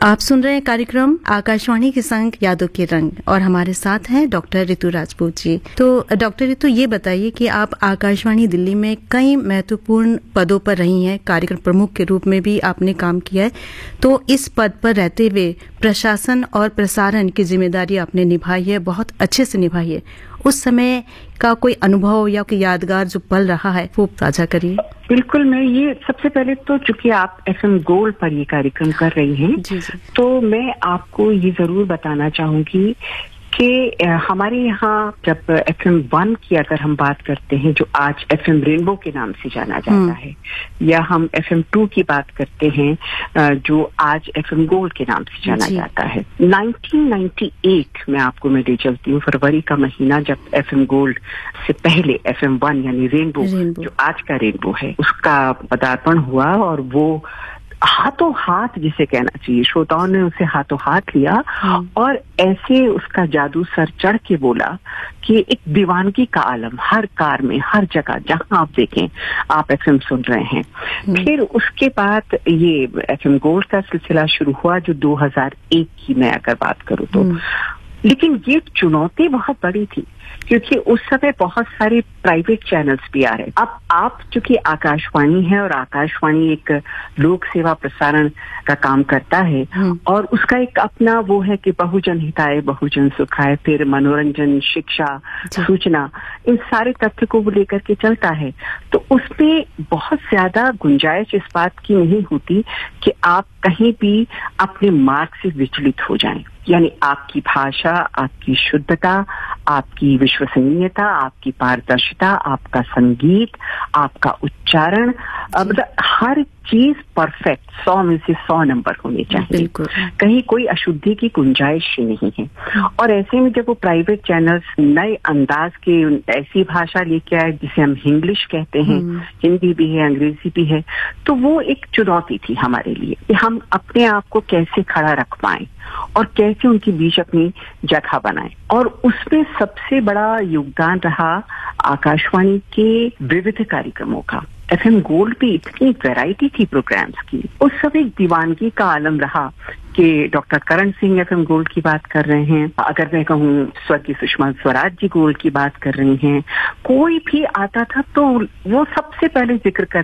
आप सुन रहे हैं कार्यक्रम आकाशवाणी के संग यादों के रंग और हमारे साथ हैं डॉक्टर ऋतु राजपूत जी। तो डॉक्टर ऋतु, ये बताइए कि आप आकाशवाणी दिल्ली में कई महत्वपूर्ण पदों पर रही हैं, कार्यक्रम प्रमुख के रूप में भी आपने काम किया है। तो इस पद पर रहते हुए प्रशासन और प्रसारण की जिम्मेदारी आपने निभाई है, बहुत अच्छे से निभाई है। उस समय का कोई अनुभव या कोई यादगार जो पल रहा है वो साझा करिए। बिल्कुल, मैं ये सबसे पहले तो चूंकि आप FM गोल्ड पर ये कार्यक्रम कर रही हैं, जी। तो मैं आपको ये जरूर बताना चाहूंगी कि हमारे यहाँ जब FM 1 की अगर हम बात करते हैं, जो आज FM रेनबो के नाम से जाना जाता है, या हम FM 2 की बात करते हैं जो आज FM गोल्ड के नाम से जाना जाता है। 1998 में आपको मैं ले चलती हूँ, फरवरी का महीना, जब FM गोल्ड से पहले FM 1 यानी रेनबो जो आज का रेनबो है, उसका पदार्पण हुआ और वो हाथों हाथ, जिसे कहना चाहिए, श्रोताओं ने उसे हाथों हाथ लिया और ऐसे उसका जादू सर चढ़ के बोला कि एक दीवानगी का आलम हर कार में, हर जगह जहां आप देखें आप FM सुन रहे हैं। फिर उसके बाद ये FM गोल्ड का सिलसिला शुरू हुआ, जो 2001 की मैं अगर बात करूं तो। लेकिन ये चुनौती बहुत बड़ी थी क्योंकि उस समय बहुत सारे प्राइवेट चैनल्स भी आ रहे। अब आप चूंकि आकाशवाणी है और आकाशवाणी एक लोक सेवा प्रसारण का काम करता है और उसका एक अपना वो है कि बहुजन हिताय बहुजन सुखाय, फिर मनोरंजन, शिक्षा, सूचना, इन सारे तथ्य को वो लेकर के चलता है। तो उसमें बहुत ज्यादा गुंजाइश इस बात की नहीं होती कि आप कहीं भी अपने मार्ग से विचलित हो जाएं। यानी आपकी भाषा, आपकी शुद्धता, आपकी विश्वसनीयता, आपकी पारदर्शिता, आपका संगीत, आपका उच्चारण, मतलब हर चीज परफेक्ट 100 में से 100 नंबर होने चाहिए। कहीं कोई अशुद्धि की गुंजाइश ही नहीं है। और ऐसे में जब वो प्राइवेट चैनल्स नए अंदाज के ऐसी भाषा लेके आए जिसे हम इंग्लिश कहते हैं, हिंदी भी है, अंग्रेजी भी है, तो वो एक चुनौती थी हमारे लिए कि हम अपने आप को कैसे खड़ा रख पाएं और कैसे उनके बीच अपनी जगह बनाएं। और उसमें सबसे बड़ा योगदान रहा आकाशवाणी के विविध कार्यक्रमों का। FM गोल्ड पे इतनी वैरायटी थी प्रोग्राम्स की, उस समय एक दीवानगी का आलम रहा कि doctor Karan Singh FM gold की बात कर रहे हैं, अगर मैं कहूँ स्वर्गीय सुषमा स्वराज जी गोल्ड की बात कर रही हैं, कोई भी आता था तो वो सबसे पहले जिक्र कर